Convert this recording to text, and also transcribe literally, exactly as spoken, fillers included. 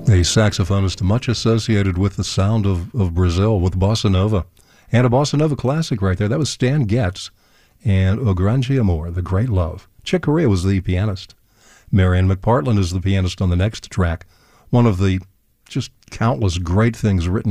A saxophonist much associated with the sound of, of Brazil, with bossa nova. And a bossa nova classic right there. That was Stan Getz and O Grande Amor, The Great Love. Chick Corea was the pianist. Marianne McPartland is the pianist on the next track. One of the just countless great things written